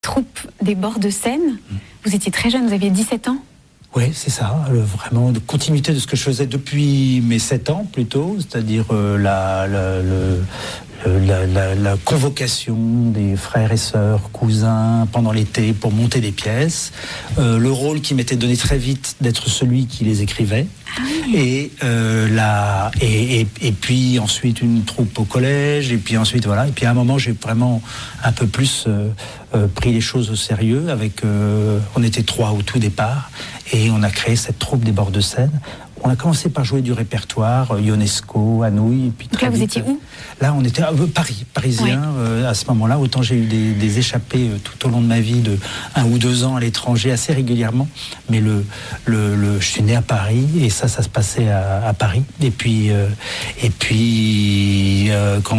troupe des bords de Seine. Vous étiez très jeune, vous aviez 17 ans. Oui, c'est ça, vraiment de continuité de ce que je faisais depuis mes 7 ans plutôt, c'est-à-dire la convocation des frères et sœurs, cousins pendant l'été pour monter des pièces, le rôle qui m'était donné très vite d'être celui qui les écrivait, et puis ensuite une troupe au collège, et puis ensuite voilà, et puis à un moment j'ai vraiment un peu plus pris les choses au sérieux avec, on était 3 au tout départ, et on a créé cette troupe des bords de Seine. On a commencé par jouer du répertoire, Ionesco, Anouilh. Et puis donc là, vous étiez où ? Là, on était à parisien. Oui. À ce moment-là, autant j'ai eu des échappées tout au long de ma vie de 1 ou 2 ans à l'étranger, assez régulièrement. Mais je suis né à Paris, et ça se passait à Paris. Et puis quand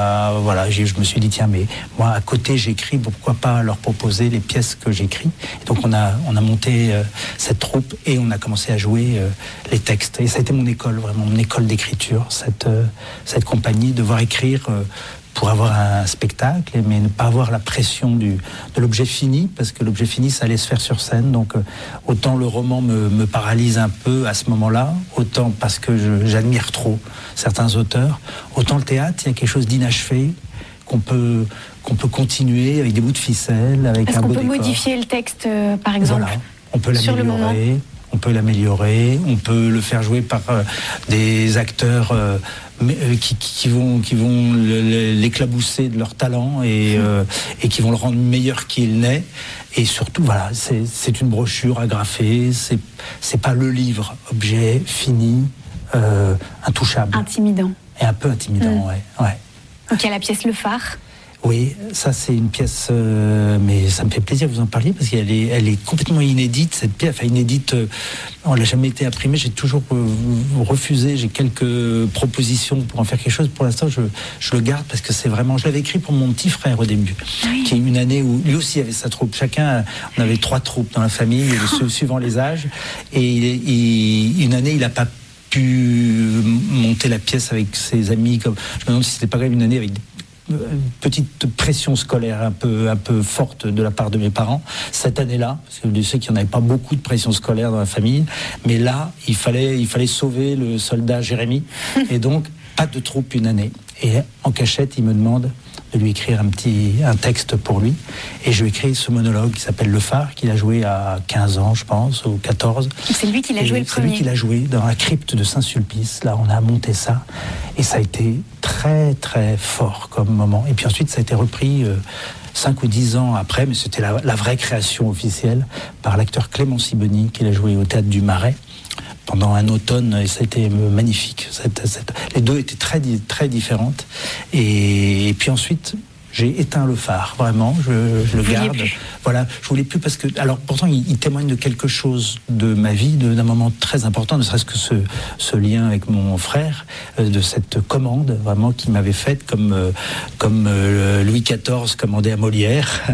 je me suis dit, tiens, mais moi, à côté, j'écris, pourquoi pas leur proposer les pièces que j'écris. Et donc, on a monté cette troupe, et on a commencé à jouer les textes. Et ça a été mon école, vraiment, mon école d'écriture, cette compagnie, devoir écrire pour avoir un spectacle, mais ne pas avoir la pression de l'objet fini, parce que l'objet fini, ça allait se faire sur scène. Donc, autant le roman me paralyse un peu à ce moment-là, autant parce que j'admire trop certains auteurs, autant le théâtre, il y a quelque chose d'inachevé qu'on peut continuer avec des bouts de ficelle, avec un beau décor. Est-ce qu'on peut modifier le texte, par exemple, voilà, on peut sur le moment ? On peut l'améliorer, on peut le faire jouer par des acteurs qui vont l'éclabousser de leur talent et qui vont le rendre meilleur qu'il n'est. Et surtout, voilà, c'est une brochure agrafée, c'est pas le livre, objet fini, intouchable. Intimidant. Et un peu intimidant, ouais. Donc il y a la pièce Le Phare. Oui, ça c'est une pièce, mais ça me fait plaisir que vous en parliez, parce qu'elle est complètement inédite, cette pièce, enfin inédite, on l'a jamais été imprimée, j'ai toujours refusé, j'ai quelques propositions pour en faire quelque chose, pour l'instant je le garde, parce que c'est vraiment, je l'avais écrit pour mon petit frère au début, qui est une année où lui aussi avait sa troupe, on avait 3 troupes dans la famille, suivant les âges, et une année il n'a pas pu monter la pièce avec ses amis, je me demande si c'était pas grave, une année avec une petite pression scolaire un peu forte de la part de mes parents cette année-là, parce que je sais qu'il n'y en avait pas beaucoup de pression scolaire dans la famille, mais là il fallait sauver le soldat Jérémy, et donc pas de troupe une année, et en cachette il me demande de lui écrire un texte pour lui, et je lui écris ce monologue qui s'appelle Le Phare, qu'il a joué à 15 ans je pense, ou 14. C'est lui qui l'a joué le premier. C'est lui qui l'a joué dans la crypte de Saint-Sulpice, là on a monté ça, et ça a été très très fort comme moment, et puis ensuite ça a été repris 5 ou 10 ans après, mais c'était la vraie création officielle par l'acteur Clément Sibony, qui l'a joué au Théâtre du Marais pendant un automne, et ça a été magnifique. Les deux étaient très, très différentes. Et puis ensuite, j'ai éteint le phare, vraiment, je le garde. Voilà, je voulais plus parce que, alors pourtant, il témoigne de quelque chose de ma vie, d'un moment très important, ne serait-ce que ce lien avec mon frère, de cette commande vraiment qui m'avait faite comme Louis XIV commandait à Molière.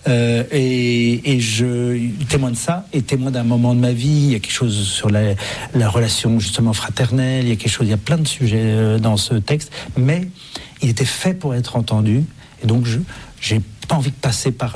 Il témoigne de ça, et témoigne d'un moment de ma vie. Il y a quelque chose sur la relation justement fraternelle. Il y a plein de sujets dans ce texte, mais il était fait pour être entendu. Et donc, j'ai pas envie de passer par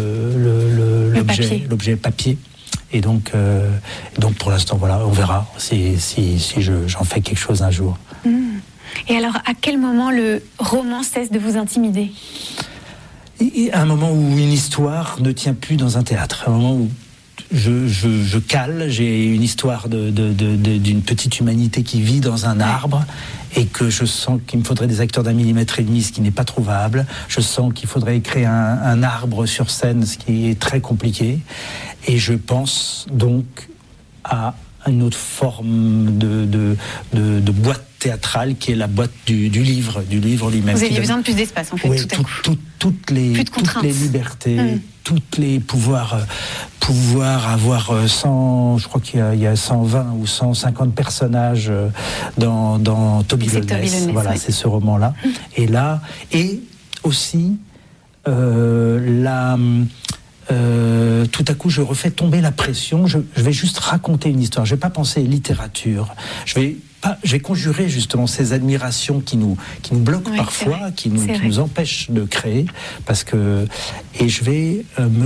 l'objet papier. Et donc pour l'instant, voilà, on verra si j'en fais quelque chose un jour. Et alors, à quel moment le roman cesse de vous intimider ? À un moment où une histoire ne tient plus dans un théâtre. À un moment où je cale, j'ai une histoire d'une petite humanité qui vit dans un arbre, et que je sens qu'il me faudrait des acteurs d'1,5 millimètre, ce qui n'est pas trouvable. Je sens qu'il faudrait créer un arbre sur scène, ce qui est très compliqué. Et je pense donc à une autre forme de boîte théâtrale, qui est la boîte du livre lui-même. Vous aviez besoin de plus d'espace, en fait, oui, tout à coup. Toutes les libertés, toutes les pouvoir avoir 100, je crois qu'il y a 120 ou 150 personnages dans Toby Lolness. Voilà, c'est ce roman-là. Et là, et aussi tout à coup, je refais tomber la pression. Je vais juste raconter une histoire. Je vais pas penser littérature. Je vais je vais conjurer justement ces admirations qui nous bloquent parfois, qui nous empêchent de créer, et je vais me